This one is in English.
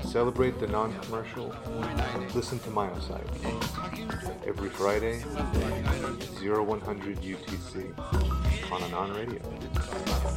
celebrate the non-commercial, listen to Myosite every Friday, 0100 UTC on Anon Radio.